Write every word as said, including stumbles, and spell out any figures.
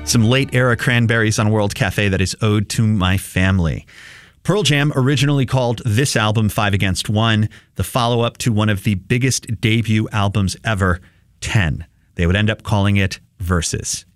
Some late-era Cranberries on World Cafe that is Ode to My Family. Pearl Jam originally called this album Five Against One, the follow-up to one of the biggest debut albums ever, Ten. They would end up calling it Versus.